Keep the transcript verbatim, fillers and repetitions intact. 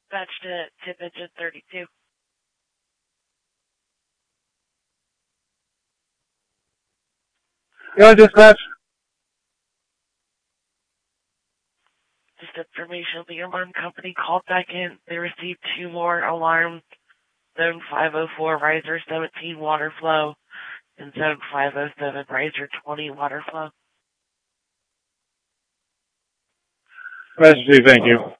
Dispatch to tip engine thirty-two. Yeah, dispatch. Just information, the alarm company called back in. They received two more alarms. Zone five oh four, riser seventeen, water flow. And zone five oh seven, riser twenty, water flow. Dispatch two, thank you.